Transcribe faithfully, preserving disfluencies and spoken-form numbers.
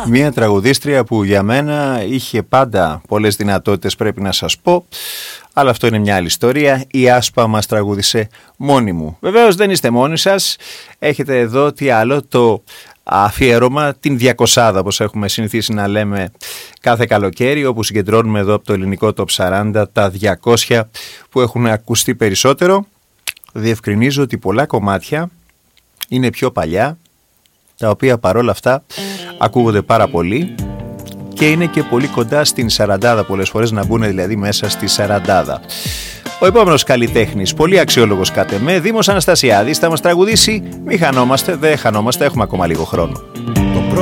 Μία τραγουδίστρια που για μένα είχε πάντα πολλές δυνατότητες, πρέπει να σας πω, αλλά αυτό είναι μια άλλη ιστορία. Η Άσπα μας τραγούδισε «Μόνη μου». Βεβαίως δεν είστε μόνοι σας, έχετε εδώ τι άλλο, το αφιέρωμα, την διακοσάδα, όπως έχουμε συνηθίσει να λέμε κάθε καλοκαίρι, όπου συγκεντρώνουμε εδώ από το ελληνικό Top σαράντα τα διακόσια που έχουν ακουστεί περισσότερο. Διευκρινίζω ότι πολλά κομμάτια είναι πιο παλιά, τα οποία παρόλα αυτά ακούγονται πάρα πολύ και είναι και πολύ κοντά στην σαραντάδα πολλές φορές, να μπουν δηλαδή μέσα στη σαραντάδα. Ο επόμενος καλλιτέχνης, πολύ αξιόλογος κάτε με, Δήμος Αναστασιάδης, θα μας τραγουδήσει «Μη χανόμαστε, δεν χανόμαστε, έχουμε ακόμα λίγο χρόνο».